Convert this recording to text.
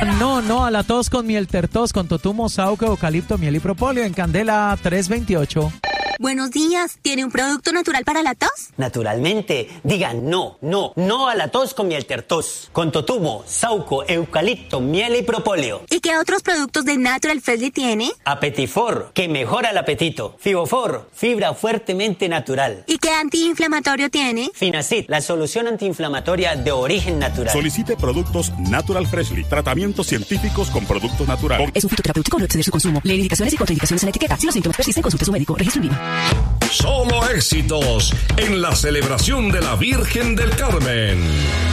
No a la tos con miel tertos, con totumo, sauco, eucalipto, miel y propóleo en Candela 328. Buenos días. ¿Tiene un producto natural para la tos? Naturalmente. Digan no a la tos con miel tertos. Con totumo, sauco, eucalipto, miel y propóleo. ¿Y qué otros productos de Natural Freshly tiene? Apetifor, que mejora el apetito. Fibofor, fibra fuertemente natural. ¿Y qué antiinflamatorio tiene? Finacid, la solución antiinflamatoria de origen natural. Solicite productos Natural Freshly. Tratamientos científicos con productos naturales. Es un fitoterapéutico, no exceder su consumo. Lee indicaciones y contraindicaciones en la etiqueta. Si los síntomas persisten, consulte a su médico. Registro en línea. Solo éxitos en la celebración de la Virgen del Carmen.